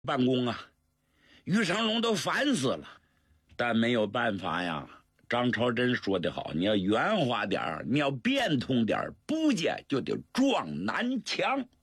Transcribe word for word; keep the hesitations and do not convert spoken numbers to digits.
办公啊，于成龙都烦死了，但没有办法呀。张朝珍说得好，你要圆滑点儿，你要变通点儿，不见就得撞南墙。